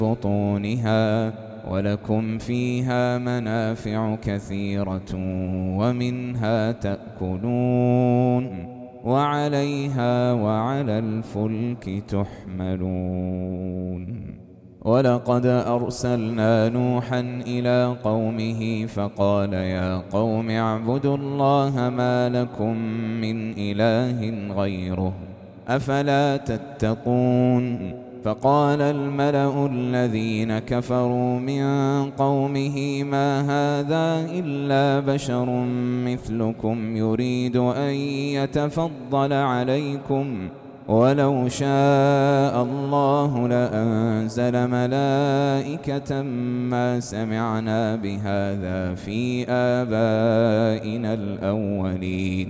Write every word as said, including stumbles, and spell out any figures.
بطونها ولكم فيها منافع كثيرة ومنها تأكلون وعليها وعلى الفلك تحملون. ولقد أرسلنا نوحا إلى قومه فقال يا قوم اعبدوا الله ما لكم من إله غيره أفلا تتقون. فقال الملأ الذين كفروا من قومه ما هذا إلا بشر مثلكم يريد أن يتفضل عليكم ولو شاء الله لأنزل ملائكة ما سمعنا بهذا في آبائنا الأولين